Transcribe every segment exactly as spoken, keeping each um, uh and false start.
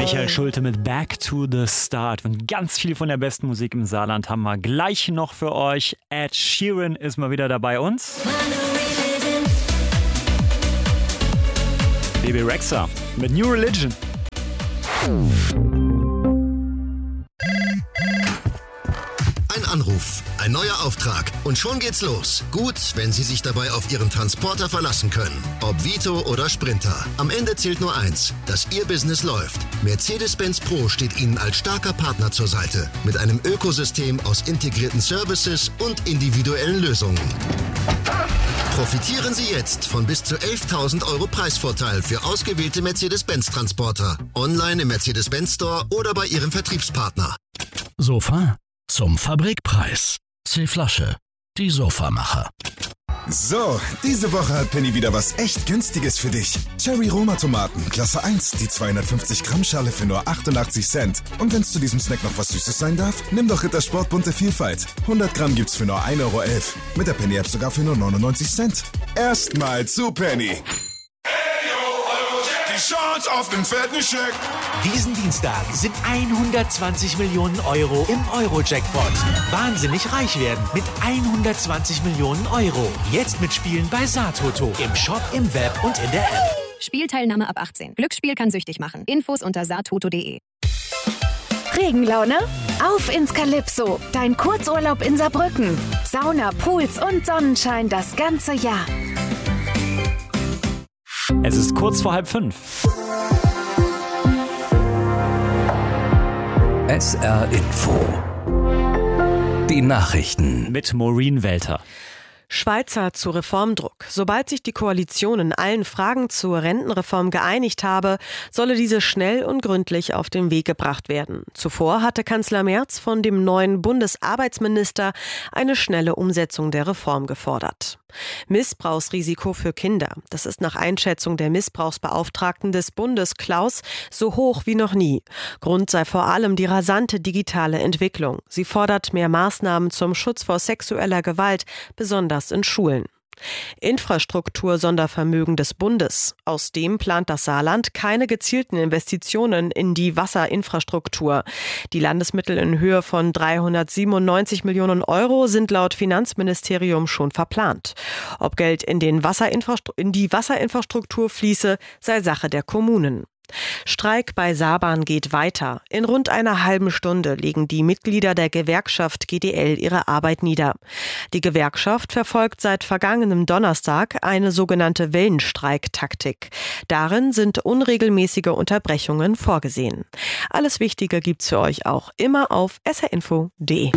Michael Schulte mit Back to the Start. Und ganz viel von der besten Musik im Saarland haben wir gleich noch für euch. Ed Sheeran ist mal wieder da bei uns. Bebe Rexha mit New Religion. Ein Anruf, ein neuer Auftrag und schon geht's los. Gut, wenn Sie sich dabei auf Ihren Transporter verlassen können. Ob Vito oder Sprinter. Am Ende zählt nur eins, dass Ihr Business läuft. Mercedes-Benz Pro steht Ihnen als starker Partner zur Seite. Mit einem Ökosystem aus integrierten Services und individuellen Lösungen. Profitieren Sie jetzt von bis zu elftausend Euro Preisvorteil für ausgewählte Mercedes-Benz-Transporter. Online im Mercedes-Benz Store oder bei Ihrem Vertriebspartner. Sofa zum Fabrikpreis. C-Flasche, die Sofamacher. So, diese Woche hat Penny wieder was echt Günstiges für dich. Cherry Roma Tomaten, Klasse eins, die zweihundertfünfzig Gramm Schale für nur achtundachtzig Cent. Und wenn es zu diesem Snack noch was Süßes sein darf, nimm doch Rittersport bunte Vielfalt. hundert Gramm gibt's für nur ein Euro elf. Mit der Penny App sogar für nur neunundneunzig Cent. Erstmal zu Penny. Chance auf den fetten Scheck. Diesen Dienstag sind hundertzwanzig Millionen Euro im Euro-Jackpot. Wahnsinnig reich werden mit hundertzwanzig Millionen Euro. Jetzt mitspielen bei Saartoto. Im Shop, im Web und in der App. Spielteilnahme ab achtzehn. Glücksspiel kann süchtig machen. Infos unter saartoto punkt de. Regenlaune? Auf ins Calypso. Dein Kurzurlaub in Saarbrücken. Sauna, Pools und Sonnenschein das ganze Jahr. Es ist kurz vor halb fünf. S R Info. Die Nachrichten. Mit Maureen Welter. Schweizer zu Reformdruck. Sobald sich die Koalition in allen Fragen zur Rentenreform geeinigt habe, solle diese schnell und gründlich auf den Weg gebracht werden. Zuvor hatte Kanzler Merz von dem neuen Bundesarbeitsminister eine schnelle Umsetzung der Reform gefordert. Missbrauchsrisiko für Kinder. Das ist nach Einschätzung der Missbrauchsbeauftragten des Bundes Klaus so hoch wie noch nie. Grund sei vor allem die rasante digitale Entwicklung. Sie fordert mehr Maßnahmen zum Schutz vor sexueller Gewalt, besonders in Schulen. Infrastruktur-Sondervermögen des Bundes. Aus dem plant das Saarland keine gezielten Investitionen in die Wasserinfrastruktur. Die Landesmittel in Höhe von dreihundertsiebenundneunzig Millionen Euro sind laut Finanzministerium schon verplant. Ob Geld in, den Wasserinfrastru- in die Wasserinfrastruktur fließe, sei Sache der Kommunen. Streik bei Saarbahn geht weiter. In rund einer halben Stunde legen die Mitglieder der Gewerkschaft G D L ihre Arbeit nieder. Die Gewerkschaft verfolgt seit vergangenem Donnerstag eine sogenannte Wellenstreiktaktik. Darin sind unregelmäßige Unterbrechungen vorgesehen. Alles Wichtige gibt's für euch auch immer auf s r info punkt de.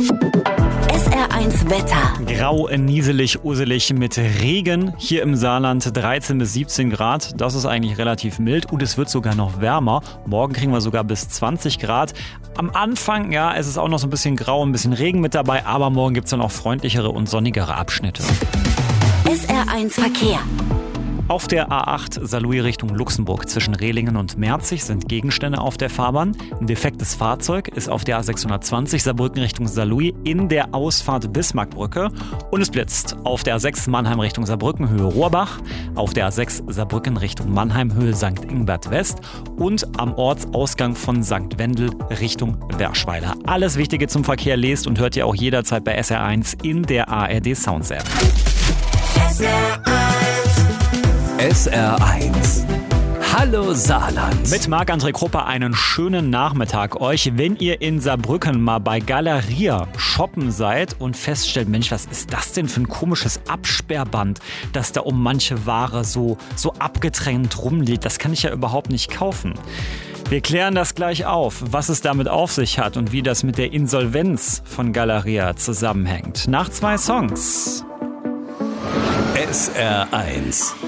S R eins Wetter. Grau, nieselig, uselig mit Regen. Hier im Saarland dreizehn bis siebzehn Grad. Das ist eigentlich relativ mild und es wird sogar noch wärmer. Morgen kriegen wir sogar bis zwanzig Grad. Am Anfang, ja, es ist auch noch so ein bisschen grau, ein bisschen Regen mit dabei, aber morgen gibt es dann auch freundlichere und sonnigere Abschnitte. S R eins Verkehr. Auf der A acht Saarlouis Richtung Luxemburg zwischen Rehlingen und Merzig sind Gegenstände auf der Fahrbahn. Ein defektes Fahrzeug ist auf der A sechshundertzwanzig Saarbrücken Richtung Saarlouis in der Ausfahrt Bismarckbrücke. Und es blitzt auf der A sechs Mannheim Richtung Saarbrücken Höhe Rohrbach, auf der A sechs Saarbrücken Richtung Mannheim Höhe Sankt Ingbert West und am Ortsausgang von Sankt Wendel Richtung Werschweiler. Alles Wichtige zum Verkehr lest und hört ihr auch jederzeit bei S R eins in der A R D Sounds App. S R eins. S R eins. Hallo Saarland. Mit Marc-André Krupper einen schönen Nachmittag euch. Wenn ihr in Saarbrücken mal bei Galeria shoppen seid und feststellt, Mensch, was ist das denn für ein komisches Absperrband, das da um manche Ware so, so abgetrennt rumliegt, das kann ich ja überhaupt nicht kaufen. Wir klären das gleich auf, was es damit auf sich hat und wie das mit der Insolvenz von Galeria zusammenhängt. Nach zwei Songs. S R eins.